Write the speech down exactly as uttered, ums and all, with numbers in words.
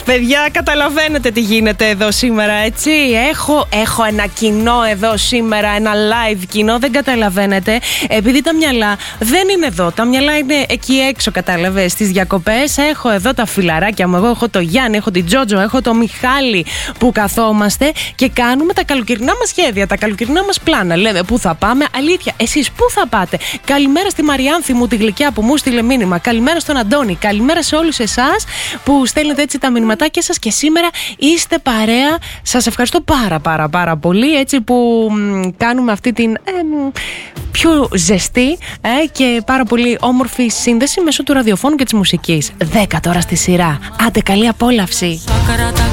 Παιδιά, καταλαβαίνετε τι γίνεται εδώ σήμερα, έτσι. Έχω, έχω ένα κοινό εδώ σήμερα, ένα live κοινό, δεν καταλαβαίνετε. Επειδή τα μυαλά δεν είναι εδώ, τα μυαλά είναι εκεί έξω, κατάλαβες, στις διακοπές. Έχω εδώ τα φιλαράκια μου, εγώ έχω το Γιάννη, έχω την Τζότζο, έχω το Μιχάλη που καθόμαστε και κάνουμε τα καλοκαιρινά μας σχέδια, τα καλοκαιρινά μας πλάνα. Λέμε πού θα πάμε, αλήθεια, εσείς πού θα πάτε? Καλημέρα στη Μαριάνθη μου, τη γλυκιά που μου στείλε μήνυμα. Καλημέρα στον Αντώνη, καλημέρα σε όλους εσάς που στέλνετε έτσι τα μηνυματάκια σας και σήμερα είστε παρέα. Σας ευχαριστώ πάρα πάρα πάρα πολύ, έτσι που μ, κάνουμε αυτή την ε, πιο ζεστή ε, και πάρα πολύ όμορφη σύνδεση μέσω του ραδιοφώνου και της μουσικής. δέκα τώρα στη σειρά. Άντε, καλή απόλαυση.